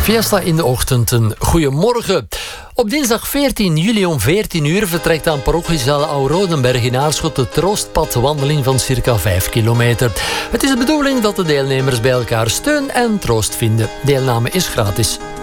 Fiesta in de ochtend, een goeiemorgen. Op dinsdag 14 juli om 14 uur vertrekt aan parochiezaal Oud-Rodenberg in Aarschot de troostpadwandeling van circa 5 kilometer. Het is de bedoeling dat de deelnemers bij elkaar steun en troost vinden. Deelname is gratis.